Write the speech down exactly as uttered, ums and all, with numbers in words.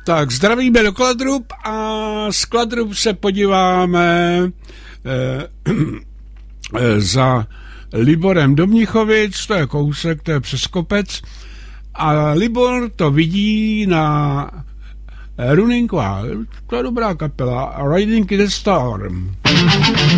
Tak, zdravíme do Kladrub a z Kladrub se podíváme eh, eh, za Liborem do Mnichovic, to je kousek, to je přes kopec, a Libor to vidí na Running Wild, to je dobrá kapela, Riding in the Storm.